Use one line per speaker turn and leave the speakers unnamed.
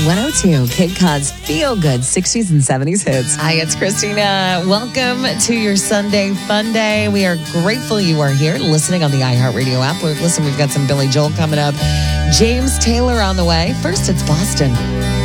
102, Kid Cod's Feel Good 60s and 70s hits. Hi, it's Christina. Welcome to your Sunday Fun Day. We are grateful you are here listening on the iHeartRadio app. Listen, we've got some Billy Joel coming up. James Taylor on the way. First, it's Boston.